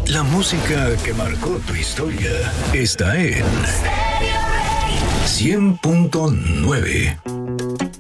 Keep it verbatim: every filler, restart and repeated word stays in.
La música que marcó tu historia está en cien punto nueve.